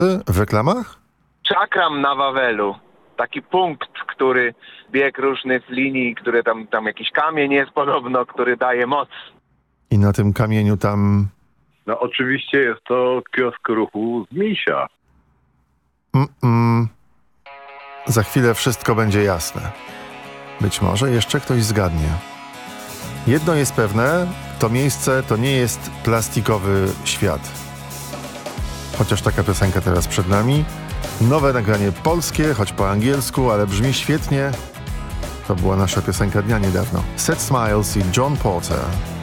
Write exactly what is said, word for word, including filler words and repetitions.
w reklamach? Czakram na Wawelu. Taki punkt, który bieg różnych linii, który tam, tam jakiś kamień jest podobno, który daje moc. I na tym kamieniu tam... No oczywiście jest to kiosk ruchu z Misia. Mm-mm. Za chwilę wszystko będzie jasne. Być może jeszcze ktoś zgadnie. Jedno jest pewne, to miejsce to nie jest plastikowy świat. Chociaż taka piosenka teraz przed nami. Nowe nagranie polskie, choć po angielsku, ale brzmi świetnie. To była nasza piosenka dnia niedawno. Set Smiles i John Porter.